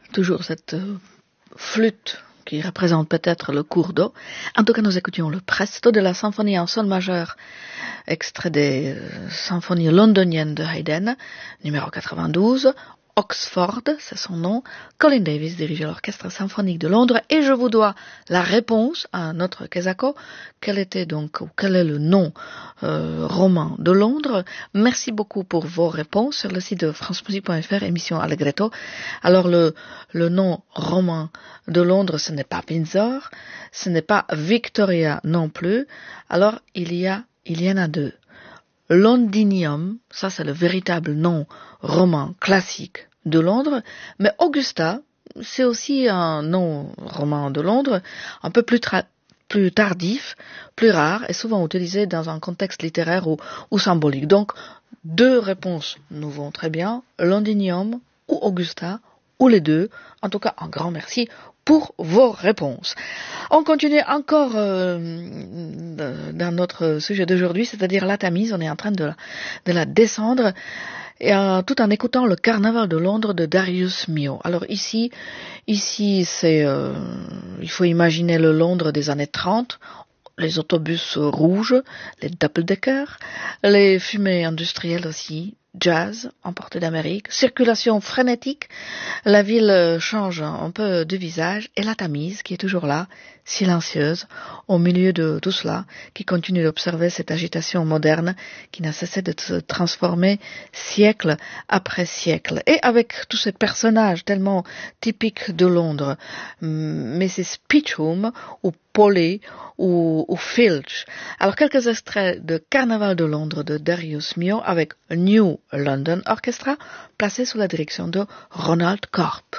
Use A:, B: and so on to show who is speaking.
A: toujours cette flûte qui représente peut-être le cours d'eau. En tout cas, nous écoutions le presto de la symphonie en sol majeur, extrait des symphonies londoniennes de Haydn, numéro 92. Oxford, c'est son nom. Colin Davis dirigeait l'Orchestre symphonique de Londres et je vous dois la réponse à notre Kesako. Quel est le nom roman de Londres? Merci beaucoup pour vos réponses sur le site de francemusique.fr, émission Allegretto. Alors le nom roman de Londres, ce n'est pas Windsor, ce n'est pas Victoria non plus. Alors il y en a deux. Londinium, ça c'est le véritable nom roman classique de Londres, mais Augusta, c'est aussi un nom roman de Londres, un peu plus tardif, plus rare et souvent utilisé dans un contexte littéraire ou symbolique. Donc, deux réponses nous vont très bien, Londinium ou Augusta, ou les deux. En tout cas, un grand merci pour vos réponses. On continue encore dans notre sujet d'aujourd'hui, c'est-à-dire la Tamise. On est en train de la descendre, et tout en écoutant le Carnaval de Londres de Darius Milhaud. Alors ici c'est il faut imaginer le Londres des années 30, les autobus rouges, les double-decker, les fumées industrielles aussi, jazz, emporté d'Amérique, circulation frénétique, la ville change un peu de visage, et la Tamise qui est toujours là, silencieuse, au milieu de tout cela, qui continue d'observer cette agitation moderne qui n'a cessé de se transformer siècle après siècle. Et avec tous ces personnages tellement typiques de Londres, Mrs. Peachum ou Polly ou Filch. Alors quelques extraits de Carnaval de Londres de Darius Milhaud avec New London Orchestra, placé sous la direction de Ronald Corp.